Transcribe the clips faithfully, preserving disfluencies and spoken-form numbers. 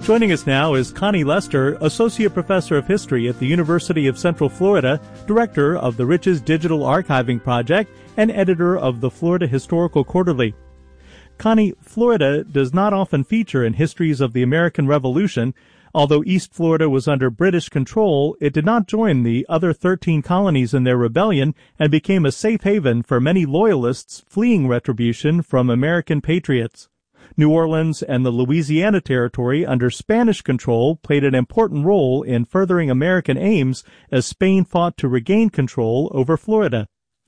Joining us now is Connie Lester, Associate Professor of History at the University of Central Florida, Director of the Riches Digital Archiving Project, and Editor of the Florida Historical Quarterly. Connie, Florida does not often feature in histories of the American Revolution. Although East Florida was under British control, it did not join the other thirteen colonies in their rebellion and became a safe haven for many loyalists fleeing retribution from American patriots. New Orleans and the Louisiana Territory under Spanish control played an important role in furthering American aims as Spain fought to regain control over Florida.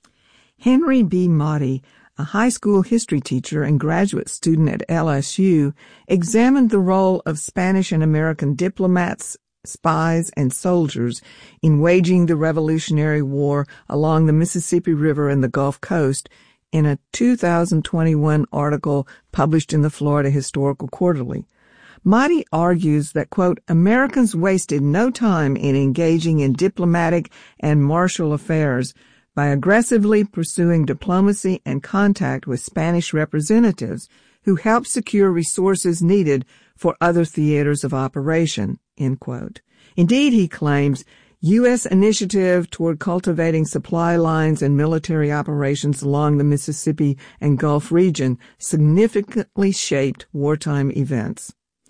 Henry B. Motti, a high school history teacher and graduate student at L S U, examined the role of Spanish and American diplomats, spies, and soldiers in waging the Revolutionary War along the Mississippi River and the Gulf Coast in a two thousand twenty-one article published in the Florida Historical Quarterly. Motti argues that, quote, Americans wasted no time in engaging in diplomatic and martial affairs by aggressively pursuing diplomacy and contact with Spanish representatives who helped secure resources needed for other theaters of operation, end quote. Indeed, he claims, U S initiative toward cultivating supply lines and military operations along the Mississippi and Gulf region significantly shaped wartime events.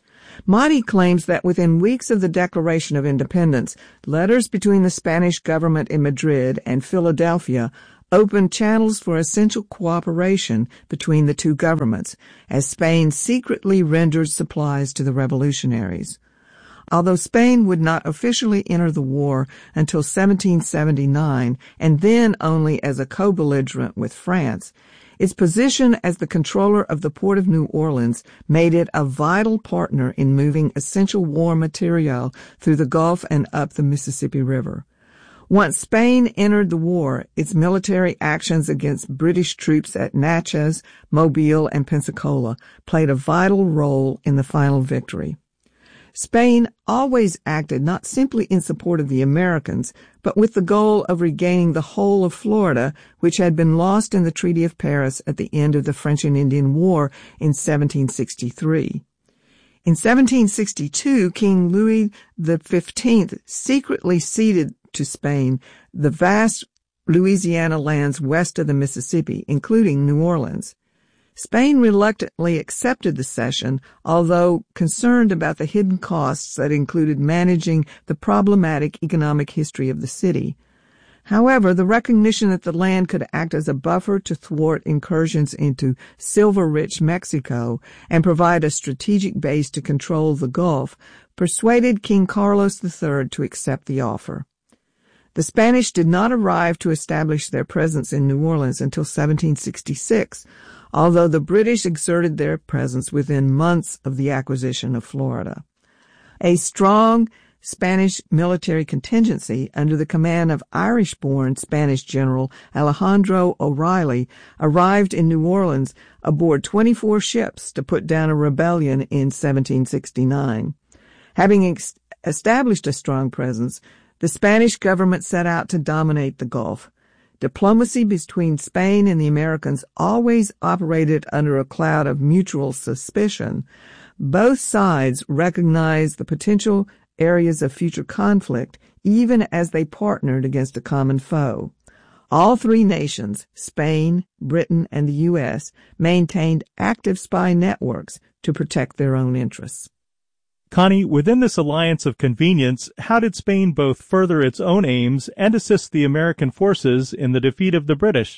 Motti claims that within weeks of the Declaration of Independence, letters between the Spanish government in Madrid and Philadelphia opened channels for essential cooperation between the two governments, as Spain secretly rendered supplies to the revolutionaries. Although Spain would not officially enter the war until seventeen seventy-nine, and then only as a co-belligerent with France, its position as the controller of the Port of New Orleans made it a vital partner in moving essential war material through the Gulf and up the Mississippi River. Once Spain entered the war, its military actions against British troops at Natchez, Mobile, and Pensacola played a vital role in the final victory. Spain always acted not simply in support of the Americans, but with the goal of regaining the whole of Florida, which had been lost in the Treaty of Paris at the end of the French and Indian War in seventeen sixty-three. In seventeen sixty-two, King Louis the Fifteenth secretly ceded to Spain the vast Louisiana lands west of the Mississippi, including New Orleans. Spain reluctantly accepted the cession, although concerned about the hidden costs that included managing the problematic economic history of the city. However, the recognition that the land could act as a buffer to thwart incursions into silver-rich Mexico and provide a strategic base to control the Gulf persuaded King Carlos the Third to accept the offer. The Spanish did not arrive to establish their presence in New Orleans until seventeen sixty-six, although the British exerted their presence within months of the acquisition of Florida. A strong Spanish military contingency under the command of Irish-born Spanish General Alejandro O'Reilly arrived in New Orleans aboard twenty-four ships to put down a rebellion in seventeen sixty-nine. Having ex- established a strong presence, the Spanish government set out to dominate the Gulf. Diplomacy between Spain and the Americans always operated under a cloud of mutual suspicion. Both sides recognized the potential areas of future conflict, even as they partnered against a common foe. All three nations, Spain, Britain, and the U S, maintained active spy networks to protect their own interests. Connie, within this alliance of convenience, how did Spain both further its own aims and assist the American forces in the defeat of the British?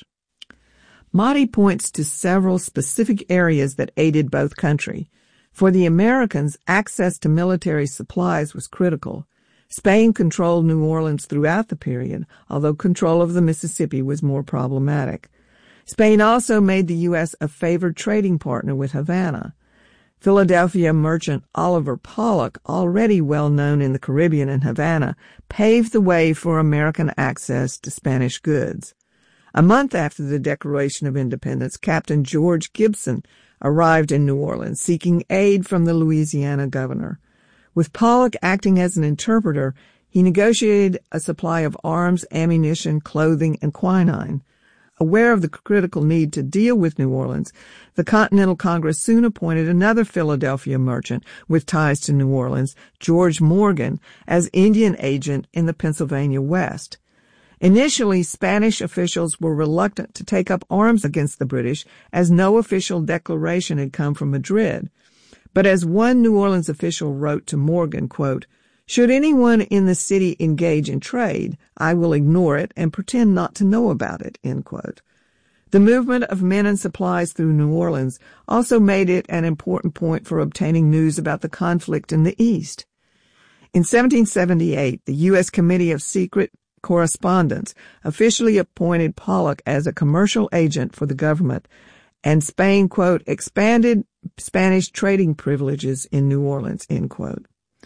Motti points to several specific areas that aided both countries. For the Americans, access to military supplies was critical. Spain controlled New Orleans throughout the period, although control of the Mississippi was more problematic. Spain also made the U S a favored trading partner with Havana. Philadelphia merchant Oliver Pollock, already well known in the Caribbean and Havana, paved the way for American access to Spanish goods. A month after the Declaration of Independence, Captain George Gibson arrived in New Orleans, seeking aid from the Louisiana governor. With Pollock acting as an interpreter, he negotiated a supply of arms, ammunition, clothing, and quinine. Aware of the critical need to deal with New Orleans, the Continental Congress soon appointed another Philadelphia merchant with ties to New Orleans, George Morgan, as Indian agent in the Pennsylvania West. Initially, Spanish officials were reluctant to take up arms against the British, as no official declaration had come from Madrid. But as one New Orleans official wrote to Morgan, quote, "Should anyone in the city engage in trade, I will ignore it and pretend not to know about it," end quote. The movement of men and supplies through New Orleans also made it an important point for obtaining news about the conflict in the East. In seventeen seventy-eight, the U S Committee of Secret Correspondence officially appointed Pollock as a commercial agent for the government, and Spain, quote, expanded Spanish trading privileges in New Orleans, end quote.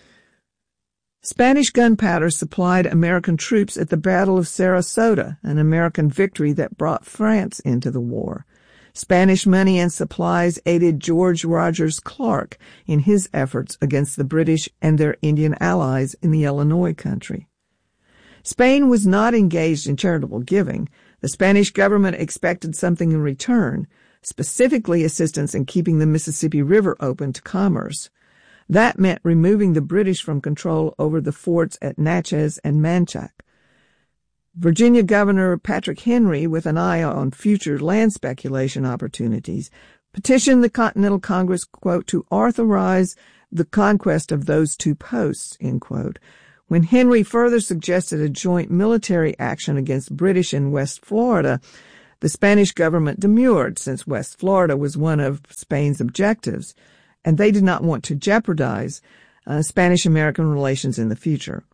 Spanish gunpowder supplied American troops at the Battle of Sarasota, an American victory that brought France into the war. Spanish money and supplies aided George Rogers Clark in his efforts against the British and their Indian allies in the Illinois country. Spain was not engaged in charitable giving. The Spanish government expected something in return, specifically assistance in keeping the Mississippi River open to commerce. That meant removing the British from control over the forts at Natchez and Manchac. Virginia Governor Patrick Henry, with an eye on future land speculation opportunities, petitioned the Continental Congress, quote, to authorize the conquest of those two posts, end quote. When Henry further suggested a joint military action against British in West Florida, the Spanish government demurred, since West Florida was one of Spain's objectives, and they did not want to jeopardize uh, Spanish-American relations in the future.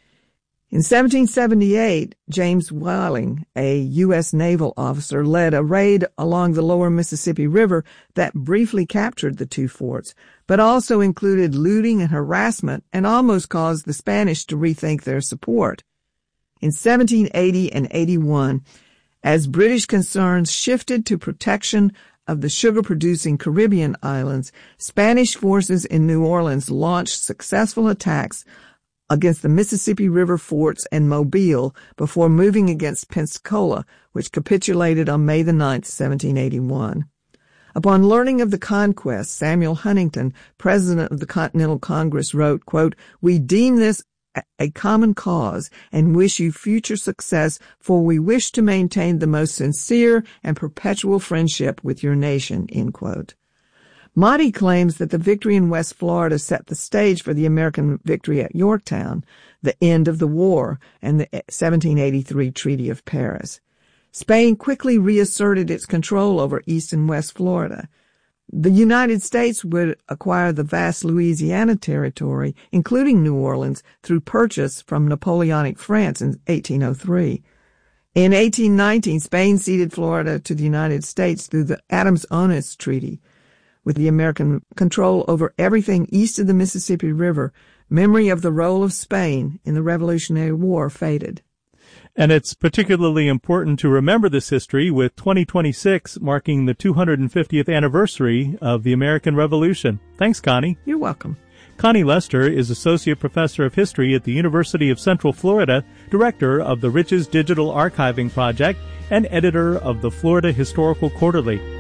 In seventeen seventy-eight, James Whiling, a U S naval officer, led a raid along the lower Mississippi River that briefly captured the two forts, but also included looting and harassment and almost caused the Spanish to rethink their support. In seventeen eighty and eighty-one, as British concerns shifted to protection of the sugar-producing Caribbean islands, Spanish forces in New Orleans launched successful attacks against the Mississippi River forts and Mobile before moving against Pensacola, which capitulated on May the ninth, seventeen eighty-one. Upon learning of the conquest, Samuel Huntington, president of the Continental Congress, wrote, quote, "We deem this a common cause and wish you future success, for we wish to maintain the most sincere and perpetual friendship with your nation," end quote. Motti claims that the victory in West Florida set the stage for the American victory at Yorktown, the end of the war, and the seventeen eighty-three Treaty of Paris. Spain quickly reasserted its control over East and West Florida. The United States would acquire the vast Louisiana territory, including New Orleans, through purchase from Napoleonic France in eighteen oh three. In eighteen nineteen, Spain ceded Florida to the United States through the Adams-Onis Treaty. With the American control over everything east of the Mississippi River, memory of the role of Spain in the Revolutionary War faded. And it's particularly important to remember this history, with twenty twenty-six marking the two hundred fiftieth anniversary of the American Revolution. Thanks, Connie. You're welcome. Connie Lester is Associate Professor of History at the University of Central Florida, Director of the Riches Digital Archiving Project, and editor of the Florida Historical Quarterly.